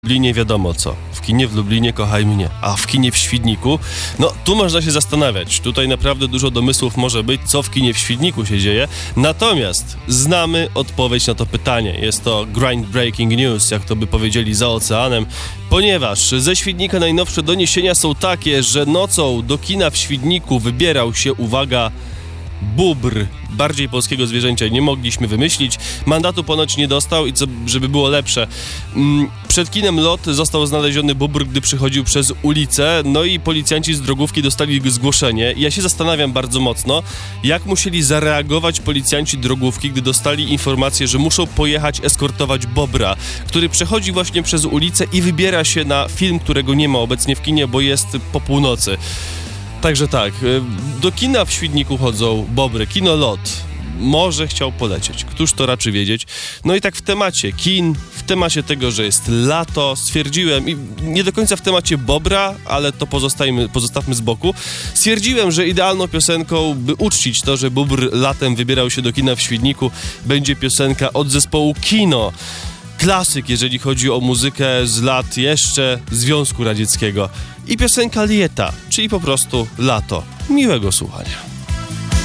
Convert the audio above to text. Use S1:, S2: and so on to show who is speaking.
S1: W Lublinie wiadomo co. W kinie w Lublinie kochaj mnie, a w kinie w Świdniku, no tu można się zastanawiać. Tutaj naprawdę dużo domysłów może być, co w kinie w Świdniku się dzieje. Natomiast znamy odpowiedź na to pytanie. Jest to groundbreaking news, jak to by powiedzieli za oceanem, ponieważ ze Świdnika najnowsze doniesienia są takie, że nocą do kina w Świdniku wybierał się, uwaga, bóbr. Bardziej polskiego zwierzęcia nie mogliśmy wymyślić. Mandatu ponoć nie dostał i co, żeby było lepsze, przed kinem LOT został znaleziony bóbr, gdy przychodził przez ulicę, no i policjanci z drogówki dostali zgłoszenie. Ja się zastanawiam bardzo mocno, jak musieli zareagować policjanci drogówki, gdy dostali informację, że muszą pojechać eskortować bobra, który przechodzi właśnie przez ulicę i wybiera się na film, którego nie ma obecnie w kinie, bo jest po północy. Także tak, do kina w Świdniku chodzą bobry, kino LOT. Może chciał polecieć, któż to raczy wiedzieć. No i tak w temacie kin, w temacie tego, że jest lato, stwierdziłem, i nie do końca w temacie bobra, ale to pozostawmy z boku, stwierdziłem, że idealną piosenką, by uczcić to, że bóbr latem wybierał się do kina w Świdniku, będzie piosenka od zespołu Kino. Klasyk, jeżeli chodzi o muzykę z lat jeszcze Związku Radzieckiego. I piosenka Lieta, czyli po prostu lato. Miłego słuchania.